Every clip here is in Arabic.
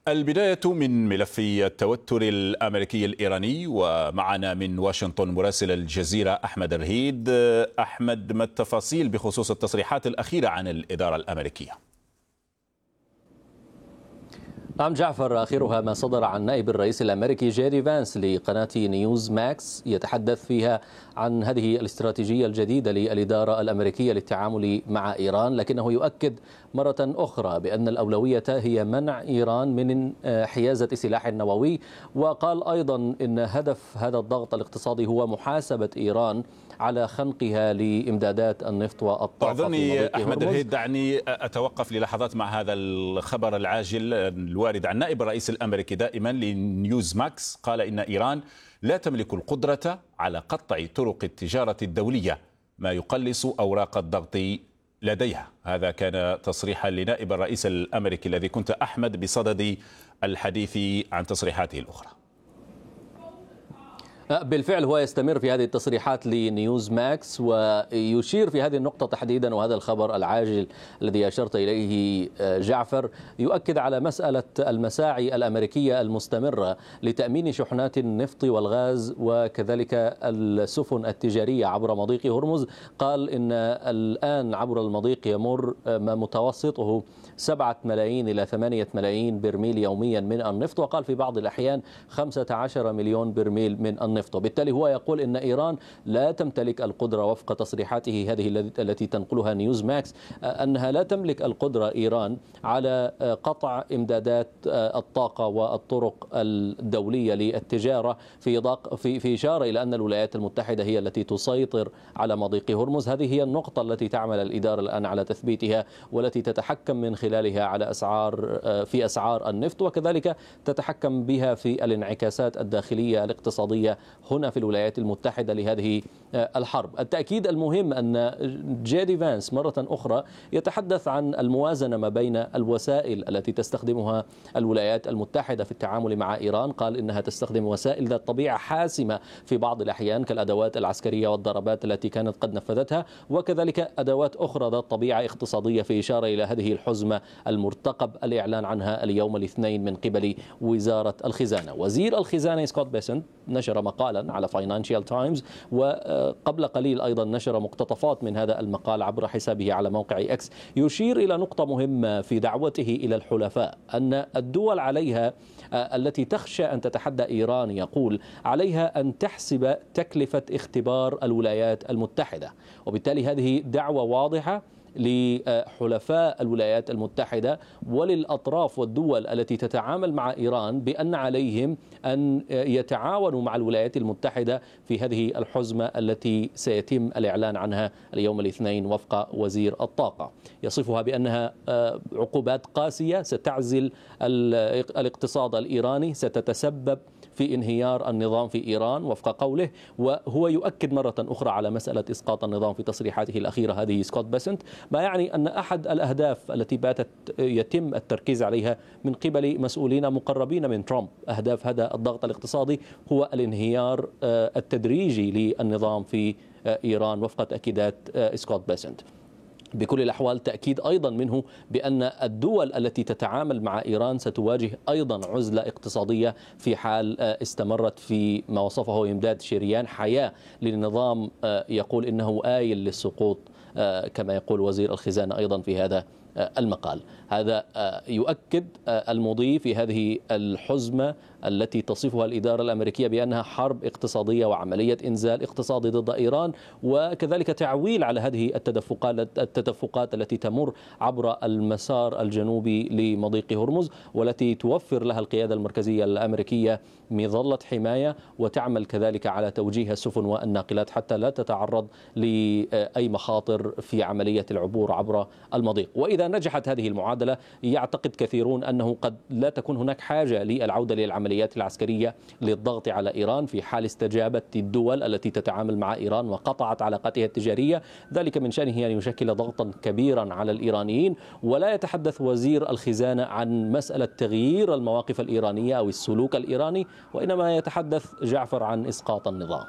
البداية من ملف التوتر الأمريكي الإيراني، ومعنا من واشنطن مراسل الجزيرة أحمد الرهيد. أحمد، ما التفاصيل بخصوص التصريحات الأخيرة عن الإدارة الأمريكية؟ نعم جعفر، آخرها ما صدر عن نائب الرئيس الأمريكي جيدي فانس لقناة نيوز ماكس، يتحدث فيها عن هذه الاستراتيجية الجديدة للإدارة الأمريكية للتعامل مع إيران، لكنه يؤكد مرة أخرى بأن الأولوية هي منع إيران من حيازة سلاح نووي. وقال أيضا إن هدف هذا الضغط الاقتصادي هو محاسبة إيران على خنقها لإمدادات النفط والطاقة. أعذرني أحمد الرهيد، دعني أتوقف للحظات مع هذا الخبر العاجل الوارد عن نائب الرئيس الأمريكي دائما لنيوز ماكس. قال إن إيران لا تملك القدرة على قطع طرق التجارة الدولية، ما يقلص أوراق الضغط لديها. هذا كان تصريحا لنائب الرئيس الأمريكي الذي كنت أحمد بصدد الحديث عن تصريحاته الأخرى. بالفعل هو يستمر في هذه التصريحات لنيوز ماكس، ويشير في هذه النقطة تحديدا، وهذا الخبر العاجل الذي أشرت إليه جعفر، يؤكد على مسألة المساعي الأمريكية المستمرة لتأمين شحنات النفط والغاز وكذلك السفن التجارية عبر مضيق هرمز. قال إن الآن عبر المضيق يمر ما متوسطه 7 ملايين إلى 8 ملايين برميل يوميا من النفط، وقال في بعض الأحيان 15 مليون برميل من النفط. وبالتالي هو يقول إن إيران لا تمتلك القدرة، وفق تصريحاته هذه التي تنقلها نيوز ماكس، أنها لا تملك القدرة إيران على قطع إمدادات الطاقة والطرق الدولية للتجارة، في إشارة إلى أن الولايات المتحدة هي التي تسيطر على مضيق هرمز. هذه هي النقطة التي تعمل الإدارة الآن على تثبيتها، والتي تتحكم من خلالها على أسعار النفط، وكذلك تتحكم بها في الانعكاسات الداخلية الاقتصادية هنا في الولايات المتحدة لهذه الحرب. التأكيد المهم أن جيدي فانس مرة أخرى يتحدث عن الموازنة ما بين الوسائل التي تستخدمها الولايات المتحدة في التعامل مع إيران. قال إنها تستخدم وسائل ذات طبيعة حاسمة في بعض الأحيان كالأدوات العسكرية والضربات التي كانت قد نفذتها، وكذلك أدوات أخرى ذات طبيعة اقتصادية، في إشارة إلى هذه الحزمة المرتقب الإعلان عنها اليوم الاثنين من قبل وزارة الخزانة. وزير الخزانة سكوت بيسنت نشر مقالا على فاينانشال تايمز، وقبل قليل أيضا نشر مقتطفات من هذا المقال عبر حسابه على موقع إكس، يشير إلى نقطة مهمة في دعوته إلى الحلفاء، أن الدول عليها التي تخشى أن تتحدى إيران، يقول عليها أن تحسب تكلفة اختبار الولايات المتحدة. وبالتالي هذه دعوة واضحة لحلفاء الولايات المتحدة وللأطراف والدول التي تتعامل مع إيران بأن عليهم أن يتعاونوا مع الولايات المتحدة في هذه الحزمة التي سيتم الإعلان عنها اليوم الاثنين وفق وزير الطاقة. يصفها بأنها عقوبات قاسية ستعزل الاقتصاد الإيراني، ستتسبب في انهيار النظام في إيران وفق قوله. وهو يؤكد مرة أخرى على مسألة إسقاط النظام في تصريحاته الأخيرة هذه سكوت بيسنت، ما يعني أن أحد الأهداف التي باتت يتم التركيز عليها من قبل مسؤولين مقربين من ترامب، أهداف هذا الضغط الاقتصادي، هو الانهيار التدريجي للنظام في إيران وفق تأكيدات سكوت بيسنت. بكل الأحوال تأكيد أيضا منه بأن الدول التي تتعامل مع إيران ستواجه أيضا عزلة اقتصادية في حال استمرت في ما وصفه إمداد شريان حياة للنظام، يقول إنه آيل للسقوط كما يقول وزير الخزانة أيضا في هذا المقال. هذا يؤكد المضي في هذه الحزمة التي تصفها الإدارة الأمريكية بأنها حرب اقتصادية وعملية إنزال اقتصادي ضد إيران، وكذلك تعويل على هذه التدفقات التي تمر عبر المسار الجنوبي لمضيق هرمز، والتي توفر لها القيادة المركزية الأمريكية مظلة حماية، وتعمل كذلك على توجيه السفن والناقلات حتى لا تتعرض لأي مخاطر في عملية العبور عبر المضيق. وإذا نجحت هذه المعادلة، يعتقد كثيرون أنه قد لا تكون هناك حاجة للعودة للعمليات العسكرية للضغط على إيران في حال استجابة الدول التي تتعامل مع إيران وقطعت علاقاتها التجارية. ذلك من شأنه أن يشكل ضغطا كبيرا على الإيرانيين. ولا يتحدث وزير الخزانة عن مسألة تغيير المواقف الإيرانية أو السلوك الإيراني، وإنما يتحدث جعفر عن إسقاط النظام.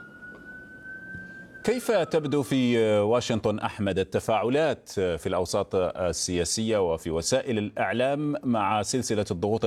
كيف تبدو في واشنطن أحمد التفاعلات في الأوساط السياسية وفي وسائل الإعلام مع سلسلة الضغوط